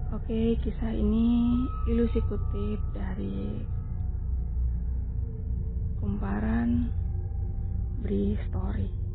Oke, kisah ini ilusi kutip dari kumparan Bri Story.